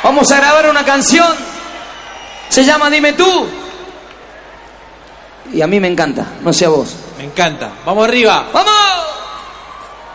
Vamos a grabar una canción. Se llama Dime Tú. Y a mí me encanta, no sé a vos. Me encanta. Vamos arriba. ¡Vamos!